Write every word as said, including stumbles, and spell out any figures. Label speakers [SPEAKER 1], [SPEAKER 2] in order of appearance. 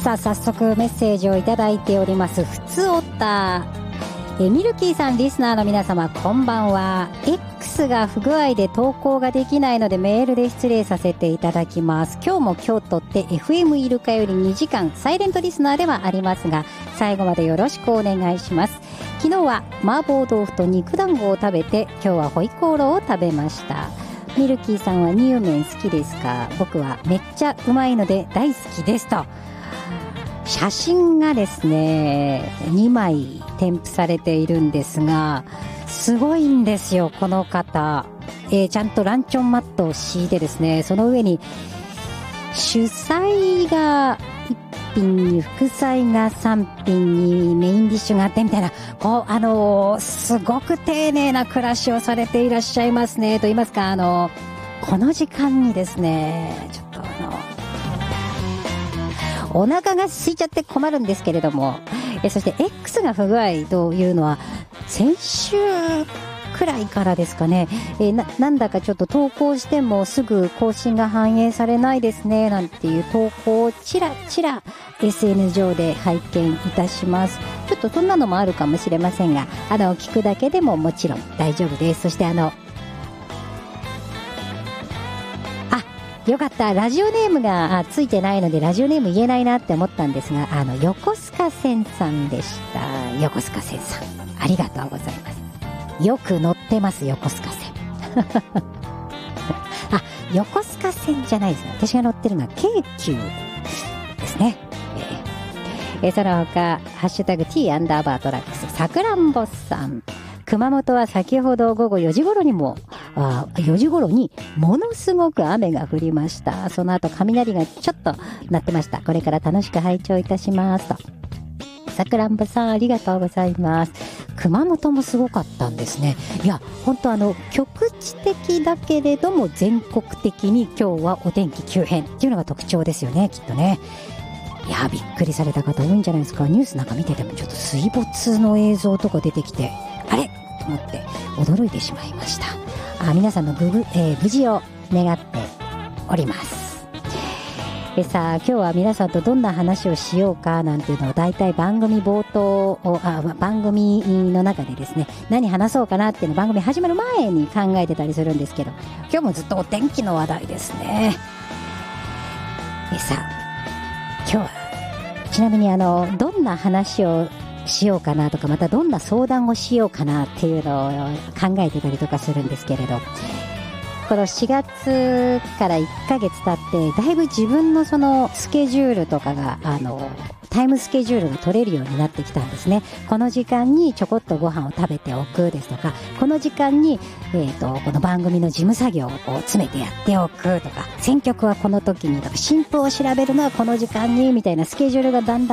[SPEAKER 1] さあ早速メッセージをいただいております。ふつおたえミルキーさん、リスナーの皆様、こんばんは。 X が不具合で投稿ができないのでメールで失礼させていただきます。今日も今日とって エフエム イルカよりにじかんサイレントリスナーではありますが、最後までよろしくお願いします。昨日は麻婆豆腐と肉団子を食べて、今日はホイコーローを食べました。ミルキーさんは乳麺好きですか？僕はめっちゃうまいので大好きですと。写真がですねにまい添付されているんですが、すごいんですよこの方、えー、ちゃんとランチョンマットを敷いてですね、その上に主菜がいっぴんに副菜がさんぴんにメインディッシュがあってみたいな、こうあのー、すごく丁寧な暮らしをされていらっしゃいますね。と言いますか、あのー、この時間にですねちょっとあのお腹が空いちゃって困るんですけれども、えそして X が不具合というのは先週くらいからですかね、えな, なんだかちょっと投稿してもすぐ更新が反映されないですねなんていう投稿をちらちら エスエヌ 上で拝見いたします。ちょっとそんなのもあるかもしれませんが、あの聞くだけでももちろん大丈夫です。そしてあのよかった、ラジオネームがついてないのでラジオネーム言えないなって思ったんですが、あの横須賀線さんでした。横須賀線さん、ありがとうございます。よく乗ってます横須賀線あ、横須賀線じゃないですね、私が乗ってるのは京急ですね。えー、えその他ハッシュタグ T アンダーバートラックスさくらんぼさん、熊本は先ほど午後よじ頃にもあよじ頃にものすごく雨が降りました。その後雷がちょっと鳴ってました。これから楽しく拝聴いたしますと。さくらんぼさん、ありがとうございます。熊本もすごかったんですね。いや本当あの局地的だけれども全国的に今日はお天気急変っていうのが特徴ですよね、きっとね。いやびっくりされた方多いんじゃないですか。ニュースなんか見ててもちょっと水没の映像とか出てきて、あれと思って驚いてしまいました。あ、皆さんの無事、えー、無事を願っております。でさあ今日は皆さんとどんな話をしようかなんていうのをだいたい番組冒頭をあ番組の中でですね、何話そうかなっていうの番組始まる前に考えてたりするんですけど、今日もずっとお天気の話題ですね。でさあ今日はちなみにあのどんな話をしようかなとか、またどんな相談をしようかなっていうのを考えてたりとかするんですけれど、このしがつからいっかげつ経ってだいぶ自分のそのスケジュールとかがあのタイムスケジュールが取れるようになってきたんですね。この時間にちょこっとご飯を食べておくですとか、この時間に、えーと、この番組の事務作業をこう詰めてやっておくとか、選曲はこの時にとか、新譜を調べるのはこの時間にみたいなスケジュールがだんだん